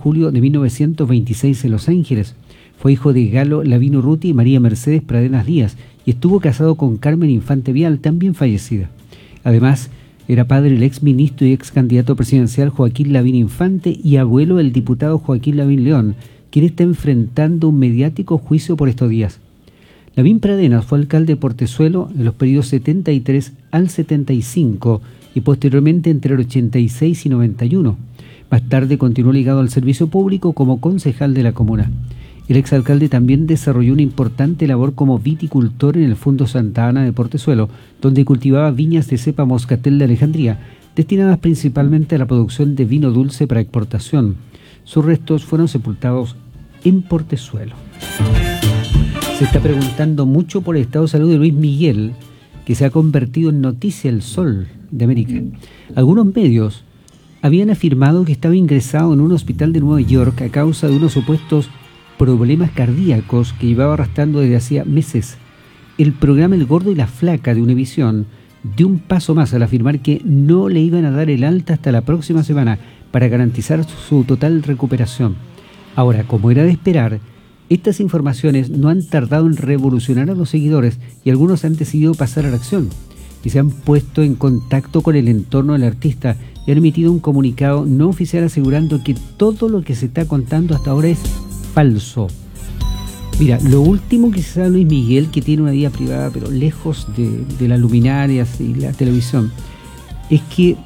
julio de 1926 en Los Ángeles. Fue hijo de Galo Lavino Ruti y María Mercedes Pradenas Díaz y estuvo casado con Carmen Infante Vial, también fallecida. Además, era padre del ex ministro y ex candidato presidencial Joaquín Lavín Infante y abuelo del diputado Joaquín Lavín León, quien está enfrentando un mediático juicio por estos días. Lavín Pradenas fue alcalde de Portezuelo en los periodos 73 al 75 y posteriormente entre el 86 y 91. Más tarde continuó ligado al servicio público como concejal de la comuna. El exalcalde también desarrolló una importante labor como viticultor en el Fundo Santa Ana de Portezuelo, donde cultivaba viñas de cepa Moscatel de Alejandría, destinadas principalmente a la producción de vino dulce para exportación. Sus restos fueron sepultados en Portezuelo. Se está preguntando mucho por el estado de salud de Luis Miguel, que se ha convertido en noticia El Sol de América. Algunos medios habían afirmado que estaba ingresado en un hospital de Nueva York a causa de unos supuestos problemas cardíacos que llevaba arrastrando desde hacía meses. El programa El Gordo y la Flaca de Univisión dio un paso más al afirmar que no le iban a dar el alta hasta la próxima semana para garantizar su total recuperación. Ahora, como era de esperar, estas informaciones no han tardado en revolucionar a los seguidores y algunos han decidido pasar a la acción y se han puesto en contacto con el entorno del artista y han emitido un comunicado no oficial asegurando que todo lo que se está contando hasta ahora es falso. Mira, lo último que se sabe de Luis Miguel, que tiene una vida privada pero lejos de las luminarias y la televisión, es que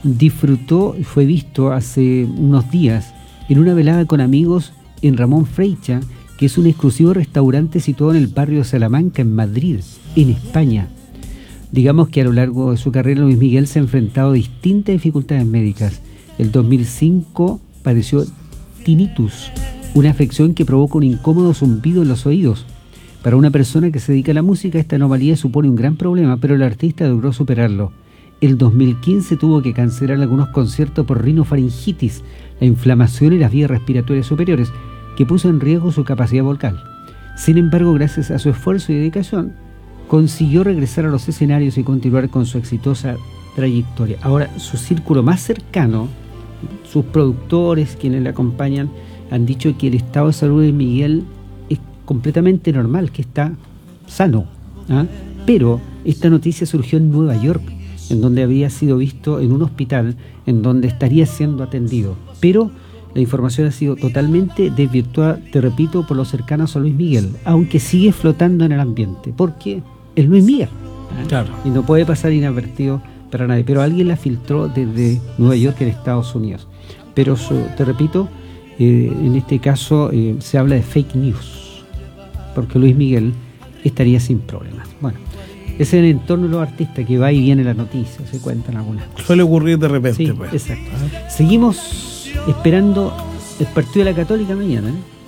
fue visto hace unos días en una velada con amigos en Ramón Freixa, que es un exclusivo restaurante situado en el barrio de Salamanca, en Madrid, en España. Digamos que a lo largo de su carrera Luis Miguel se ha enfrentado a distintas dificultades médicas. El 2005 padeció tinnitus, una afección que provoca un incómodo zumbido en los oídos. Para una persona que se dedica a la música, esta anomalía supone un gran problema, pero el artista logró superarlo. El 2015 tuvo que cancelar algunos conciertos por rinofaringitis, la inflamación en las vías respiratorias superiores, que puso en riesgo su capacidad vocal. Sin embargo, gracias a su esfuerzo y dedicación, consiguió regresar a los escenarios y continuar con su exitosa trayectoria. Ahora, su círculo más cercano, sus productores, quienes le acompañan, han dicho que el estado de salud de Miguel es completamente normal, que está sano, ¿ah? Pero esta noticia surgió en Nueva York, en donde había sido visto en un hospital, en donde estaría siendo atendido. Pero la información ha sido totalmente desvirtuada, te repito, por los cercanos a Luis Miguel, aunque sigue flotando en el ambiente, porque es Luis Miguel, ¿ah? Claro. Y no puede pasar inadvertido para nadie, pero alguien la filtró desde Nueva York en Estados Unidos. Pero te repito, en este caso se habla de fake news, porque Luis Miguel estaría sin problemas. Bueno, ese es el entorno de los artistas, que va y viene las noticias, se cuentan algunas cosas. Suele ocurrir de repente. Sí, pues. Exacto. Seguimos esperando el partido de la Católica mañana,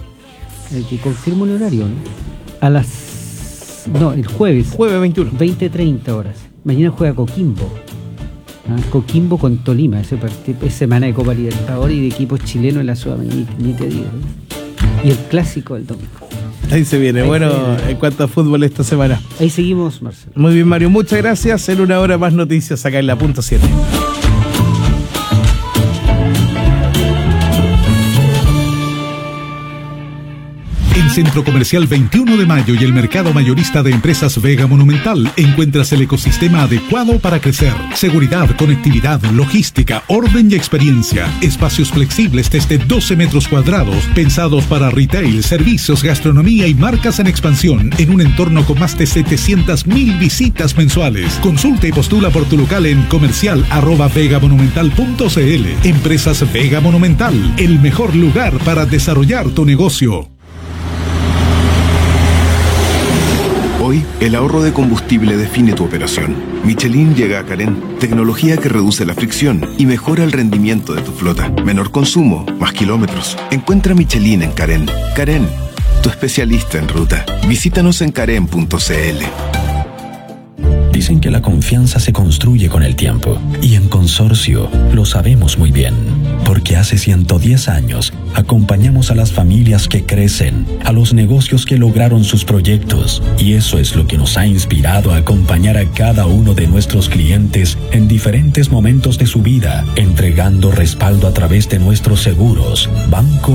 el que confirma un horario, ¿no? El jueves 21. 20:30 horas. Mañana juega Coquimbo. Coquimbo con Tolima, ese partido, es semana de Copa Libertadores y de equipos chilenos en la Sudamericana, ni te digo. Y el clásico del domingo. Ahí se viene. En cuanto a fútbol esta semana. Ahí seguimos, Marcelo. Muy bien, Mario, muchas gracias. En una hora más noticias acá en la Punto 7. En Centro Comercial 21 de Mayo y el Mercado Mayorista de Empresas Vega Monumental encuentras el ecosistema adecuado para crecer. Seguridad, conectividad, logística, orden y experiencia. Espacios flexibles desde 12 metros cuadrados, pensados para retail, servicios, gastronomía y marcas en expansión, en un entorno con más de 700.000 visitas mensuales. Consulta y postula por tu local en comercial@vegamonumental.cl. Empresas Vega Monumental, el mejor lugar para desarrollar tu negocio. Hoy, el ahorro de combustible define tu operación. Michelin llega a Carén, tecnología que reduce la fricción y mejora el rendimiento de tu flota. Menor consumo, más kilómetros. Encuentra Michelin en Carén. Carén, tu especialista en ruta. Visítanos en carén.cl. Dicen que la confianza se construye con el tiempo, y en Consorcio lo sabemos muy bien, porque hace 110 años acompañamos a las familias que crecen, a los negocios que lograron sus proyectos, y eso es lo que nos ha inspirado a acompañar a cada uno de nuestros clientes en diferentes momentos de su vida, entregando respaldo a través de nuestros seguros. Banco